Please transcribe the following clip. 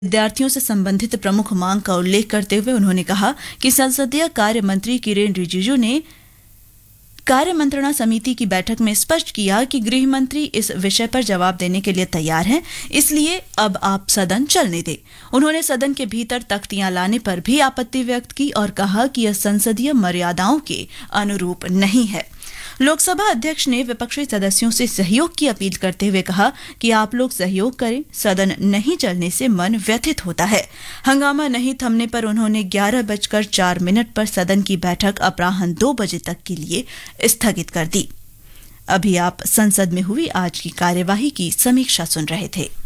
विद्यार्थियों से संबंधित प्रमुख मांग का उल्लेख करते हुए उन्होंने कहा कि संसदीय कार्य मंत्री किरेन रिजिजू ने कार्य मंत्रणा समिति की बैठक में स्पष्ट किया कि गृह मंत्री इस विषय पर जवाब देने के लिए तैयार हैं, इसलिए अब आप सदन चलने दें। उन्होंने सदन के भीतर तख्तियां लाने पर भी आपत्ति व्यक्त की और कहा कि यह संसदीय मर्यादाओं के अनुरूप नहीं है। लोकसभा अध्यक्ष ने विपक्षी सदस्यों से सहयोग की अपील करते हुए कहा कि आप लोग सहयोग करें, सदन नहीं चलने से मन व्यथित होता है। हंगामा नहीं थमने पर उन्होंने 11:04 पर सदन की बैठक अपराह्न 2 बजे तक के लिए स्थगित कर दी। अभी आप संसद में हुई आज की कार्यवाही की समीक्षा सुन रहे थे।